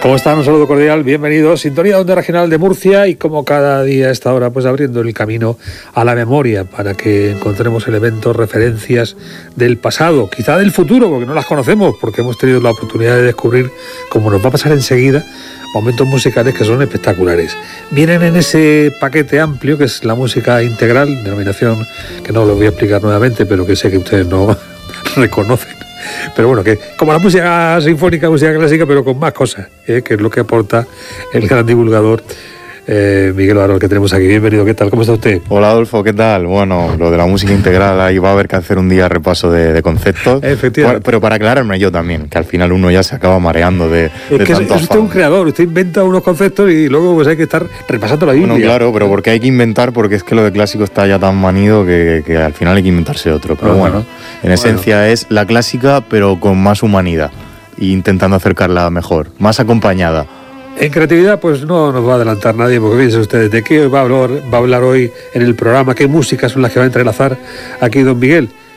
¿Cómo están? Un saludo cordial, bienvenidos. Sintonía de Onda Regional de Murcia y como cada día a esta hora, pues abriendo el camino a la memoria para que encontremos elementos, referencias del pasado, quizá del futuro, porque no las conocemos, porque hemos tenido la oportunidad de descubrir, como nos va a pasar enseguida, momentos musicales que son espectaculares. Vienen en ese paquete amplio que es la música integral, denominación que no lo voy a explicar nuevamente, pero que sé que ustedes no reconocen. Pero bueno, que como la música sinfónica, música clásica, pero con más cosas, que es lo que aporta el gran divulgador Miguel Barón, que tenemos aquí. Bienvenido, ¿qué tal? ¿Cómo está usted? Hola Adolfo, ¿qué tal? Bueno, lo de la música integral, ahí va a haber que hacer un día repaso de conceptos. Efectivamente. Pero para aclararme yo también, que al final uno ya se acaba mareando de que tanto es usted un creador, usted inventa unos conceptos y luego pues hay que estar repasando la Biblia. Bueno, claro, pero porque hay que inventar, porque es que lo de clásico está ya tan manido que al final hay que inventarse otro. Pero bueno, en esencia es la clásica, pero con más humanidad e intentando acercarla mejor, más acompañada. En creatividad, pues no nos va a adelantar nadie, porque fíjense ustedes, ¿de qué va a hablar hoy en el programa? ¿Qué músicas son las que va a entrelazar aquí don Miguel?